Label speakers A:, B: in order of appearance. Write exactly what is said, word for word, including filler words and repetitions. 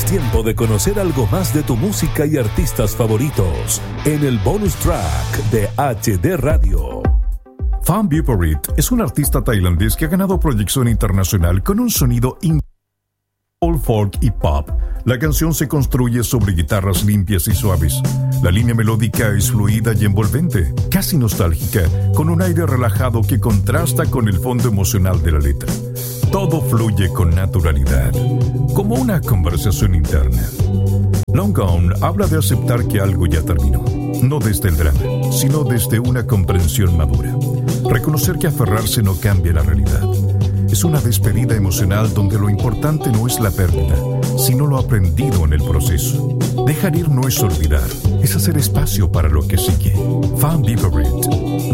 A: Es tiempo de conocer algo más de tu música y artistas favoritos en el bonus track de H D Radio.
B: Phan Viparit es un artista tailandés que ha ganado proyección internacional con un sonido in All folk y pop. La canción se construye sobre guitarras limpias y suaves. La línea melódica es fluida y envolvente, casi nostálgica, con un aire relajado que contrasta con el fondo emocional de la letra. Todo fluye con naturalidad, como una conversación interna. Long Gone habla de aceptar que algo ya terminó, no desde el drama, sino desde una comprensión madura. Reconocer que aferrarse no cambia la realidad. Es una despedida emocional donde lo importante no es la pérdida, sino lo aprendido en el proceso. Dejar ir no es olvidar, es hacer espacio para lo que sigue. Phan Viparit.